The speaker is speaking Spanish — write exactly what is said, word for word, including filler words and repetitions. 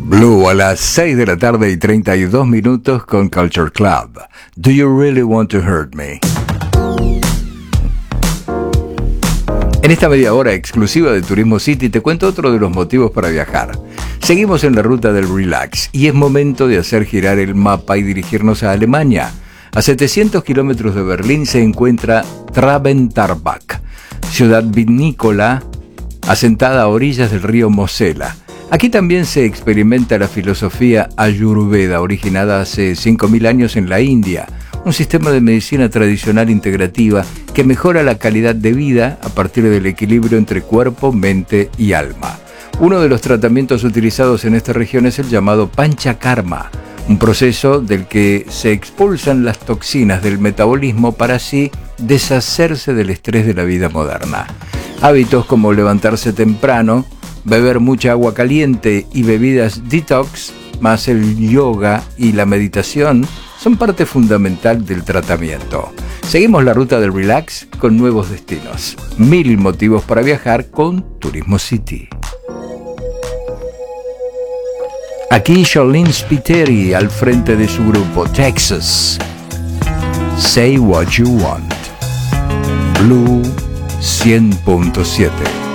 Blue a las seis de la tarde y treinta y dos minutos con Culture Club. Do you really want to hurt me? En esta media hora exclusiva de Turismo City te cuento otro de los motivos para viajar. Seguimos en la ruta del relax y es momento de hacer girar el mapa y dirigirnos a Alemania. A setecientos kilómetros de Berlín se encuentra Traventarbach, ciudad vinícola asentada a orillas del río Mosela. Aquí también se experimenta la filosofía Ayurveda, originada hace cinco mil años en la India, un sistema de medicina tradicional integrativa que mejora la calidad de vida a partir del equilibrio entre cuerpo, mente y alma. Uno de los tratamientos utilizados en esta región es el llamado Panchakarma, un proceso del que se expulsan las toxinas del metabolismo para así deshacerse del estrés de la vida moderna. Hábitos como levantarse temprano, beber mucha agua caliente y bebidas detox, más el yoga y la meditación, son parte fundamental del tratamiento. Seguimos la ruta del relax con nuevos destinos. Mil motivos para viajar con Turismo City. Aquí Charlene Spiteri al frente de su grupo Texas. Say what you want. Blue cien punto siete.